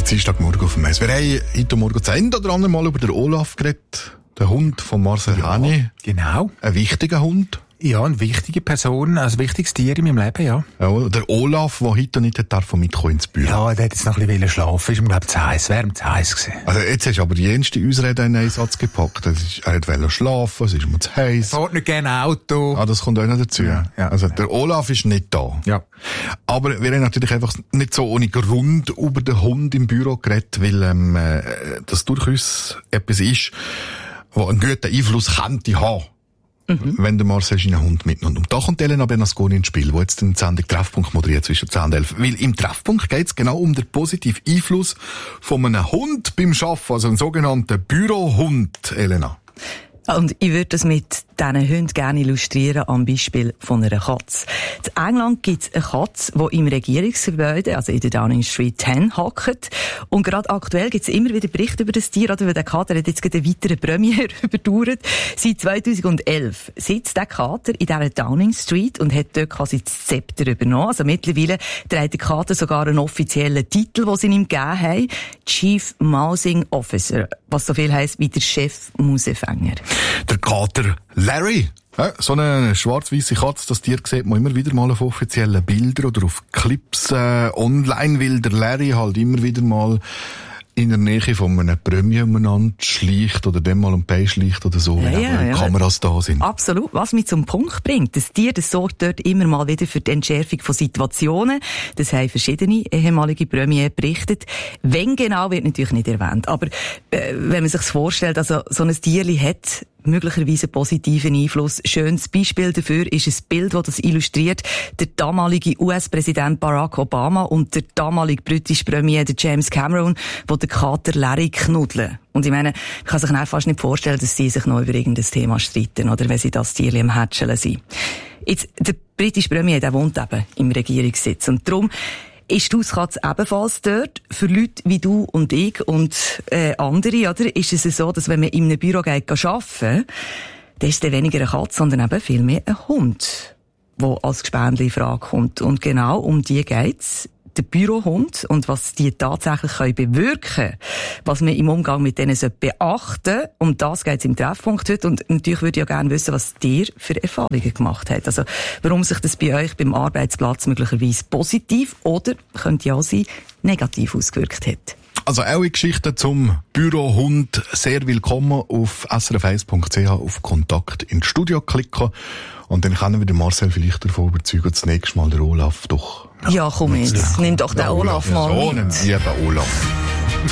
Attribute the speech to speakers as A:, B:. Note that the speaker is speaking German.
A: Dienstagmorgen auf dem Eis. Wir haben heute Morgen das eine oder andere Mal über den Olaf geredet. Der Hund von Marcel Häni.
B: Genau.
A: Ein wichtiger Hund.
B: Ja, eine wichtige Person, also ein wichtiges Tier in meinem Leben, ja.
A: Ja, der Olaf, der heute nicht mitkommen ins Büro.
B: Ja, der hat jetzt noch ein bisschen schlafen, ist ihm, glaube ich, zu heiß, wäre ihm zu heiß gewesen.
A: Also jetzt hast du aber die jenste Ausrede in einen Satz gepackt. Er wollte schlafen, es ist ihm zu heiß.
B: Er fährt nicht gerne Auto.
A: Ah, das kommt auch noch dazu.
B: Ja.
A: Also der Olaf ist nicht da.
B: Ja.
A: Aber wir haben natürlich einfach nicht so ohne Grund über den Hund im Büro geredet, weil das durchaus etwas ist, was einen guten Einfluss könnte haben. Wenn der Marcel seinen Hund mitnimmt. Und da kommt Elena Bernasconi ins Spiel, die jetzt den Sendung Treffpunkt moderiert zwischen 10 und 11. Weil im Treffpunkt geht es genau um den positiven Einfluss von einem Hund beim Arbeiten, also einen sogenannten Bürohund, Elena.
C: Und ich würde das mit diesen Hunden gerne illustrieren am Beispiel von einer Katze. In England gibt es eine Katze, die im Regierungsgebäude, also in der Downing Street 10, hockt. Und gerade aktuell gibt es immer wieder Berichte über das Tier, oder? Weil der Kater hat jetzt gerade eine weitere Premiere überdauert. Seit 2011 sitzt der Kater in dieser Downing Street und hat dort quasi das Zepter übernommen. Also mittlerweile trägt der Kater sogar einen offiziellen Titel, den sie ihm gegeben haben. Chief Mousing Officer. Was so viel heisst wie der Chef-Mausefänger.
A: Der Kater Larry. Ja, so eine schwarz-weisse Katze, das Tier sieht man immer wieder mal auf offiziellen Bildern oder auf Clips online, weil der Larry halt immer wieder mal in der Nähe von einem Premier umeinander schleicht oder dem mal schleicht oder so, wenn Kameras da sind.
C: Absolut. Was mich zum Punkt bringt, das Tier, das sorgt dort immer mal wieder für die Entschärfung von Situationen. Das haben verschiedene ehemalige Premier berichtet. Wenn genau, wird natürlich nicht erwähnt. Aber wenn man sich vorstellt, also so ein Tierli hat möglicherweise positiven Einfluss. Schönes Beispiel dafür ist ein Bild, das illustriert. Der damalige US-Präsident Barack Obama und der damalige britische Premier, der James Cameron, wo der Kater Larry knuddeln. Und ich meine, man kann sich fast nicht vorstellen, dass sie sich noch über irgendein Thema streiten, oder wenn sie das Tierli am Hätscheln sind. Jetzt, der britische Premier, der wohnt eben im Regierungssitz. Und darum ist die Hauskatze ebenfalls dort? Für Leute wie du und ich und andere, oder? Ist es so, dass wenn man in einem Büro geht arbeiten, dann ist es weniger eine Katze, sondern eben viel mehr ein Hund, der als Gespendli in Frage kommt. Und genau um die geht's. Der Bürohund und was die tatsächlich bewirken können, was man im Umgang mit denen beachten sollte. Um das geht es im Treffpunkt heute. Und natürlich würde ich ja gerne wissen, was ihr für Erfahrungen gemacht habt. Also, warum sich das bei euch beim Arbeitsplatz möglicherweise positiv oder, könnte ja auch sein, negativ ausgewirkt hat.
A: Also eure Geschichten zum Bürohund sehr willkommen auf srf1.ch auf Kontakt ins Studio klicken. Und dann können wir den Marcel vielleicht davon überzeugen, das nächste Mal der Olaf doch.
C: Ja, komm jetzt. Nimm doch den Olaf mal mit.
A: So einen lieben Olaf.